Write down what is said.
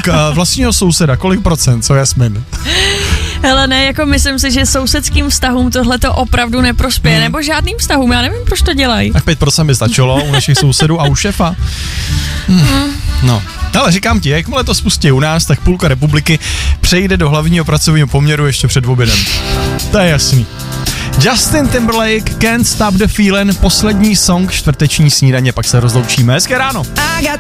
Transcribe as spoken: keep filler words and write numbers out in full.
Tak uh, vlastního souseda, kolik procent, co Jasmin? Hele ne, jako myslím si, že sousedským vztahům tohle to opravdu neprospěje, hmm. nebo žádným vztahům, já nevím, proč to dělají. Tak pět procent by stačilo u našich sousedů a u šefa. Hmm. Hmm. No, ale říkám ti, jakmile to spustí u nás, tak půlka republiky přejde do hlavního pracovního poměru ještě před obědem. To je jasný. Justin Timberlake, Can't Stop the Feeling, poslední song čtvrteční snídaně, pak se rozloučíme. Hezké ráno.